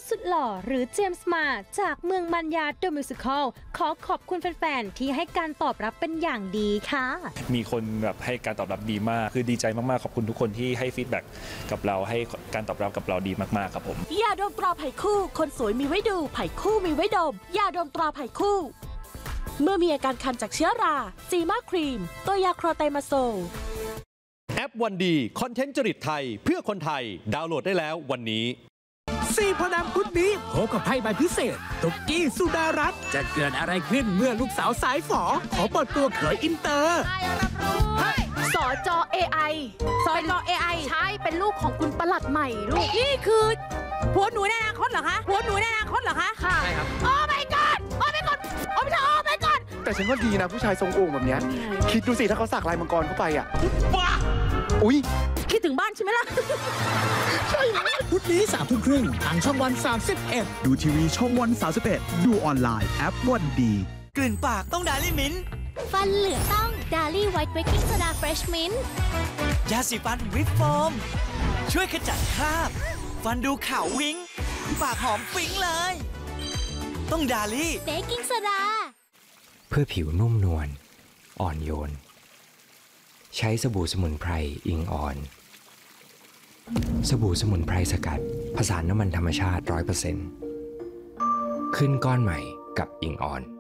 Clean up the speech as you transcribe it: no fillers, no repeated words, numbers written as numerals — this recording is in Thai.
สุดหล่อหรือเจมส์มาจากเมืองมันยาเดอะมิวสิคลขอขอบคุณแฟนๆที่ให้การตอบรับเป็นอย่างดีค่ะมีคนแบบให้การตอบรับดีมากคือดีใจมากๆขอบคุณทุกคนที่ให้ฟีดแบ็กกับเราให้การตอบรับกับเราดีมากๆครับผมยาดมตราไผ่คู่คนสวยมีไว้ดูไผ่คู่มีไว้ดมยาดมตราไผ่คู่เมื่อมีอาการคันจากเชื้อราซีมาครีมตัวยาโครไตมาโซแอปวันดีคอนเทนต์จริตไทยเพื่อคนไทยดาวน์โหลดได้แล้ววันนี้ 4 พฤษภาคมนี้พบกับไพ่ใบพิเศษตุ๊กกี้สุดารัตน์จะเกิดอะไรขึ้นเมื่อลูกสาวสายฝอขอเปิดตัวเขยอินเตอร์สจ AI สจ AI ใช่เป็นลูกของคุณประหลัดใหม่ลูกนี่คือผัวหนูในอนาคตเหรอคะผัวหนูในอนาคตเหรอคะค่ะใช่ครับโอ้ my god โอ้ my god โอ้ my god แต่ฉันว่าดีนะผู้ชายทรงองค์แบบนี้คิดดูสิถ้าเขาสักลายมังกรเข้าไปอ่ะว้าอุ๊ยคิดถึงบ้านใช่ไหมล่ะใช่พุธนี้3 ทุ่มครึ่งทางช่องวัน31 ดูทีวีช่องวัน31ดูออนไลน์แอปวันดีกลิ่นปากต้องดาลี่มิ้นฟันเหลืองต้องดาลี่ไวท์เบกกิ้งโซดาเฟรชมิ้นยาสีฟันวิปโฟมช่วยขจัดคราบฟันดูขาววิ้งปากหอมปิ๊งเลยต้องดาลี่เบกกิ้งโซดาเพื่อผิวนุ่มนวลอ่อนโยนใช้สบู่สมุนไพรอิงอ่อนสบู่สมุนไพรสกัดผสานน้ำมันธรรมชาติ 100% ขึ้นก้อนใหม่กับอิงอ่อน